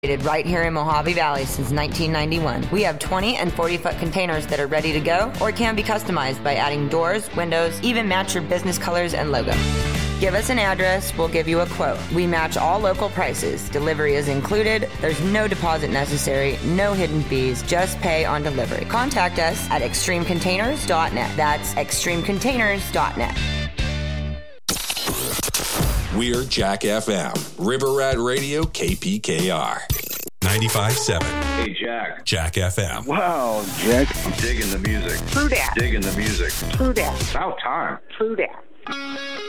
Right here in Mojave Valley since 1991. We have 20 and 40-foot containers that are ready to go or can be customized by adding doors, windows, even match your business colors and logo. Give us an address, we'll give you a quote. We match all local prices. Delivery is included. There's no deposit necessary, no hidden fees, just pay on delivery. Contact us at extremecontainers.net. That's extremecontainers.net. We're Jack FM, River Rat Radio, KPKR. 95.7. Hey, Jack. Jack FM. Wow, Jack. I'm digging the music. True that. Digging the music. True that. About time. True that.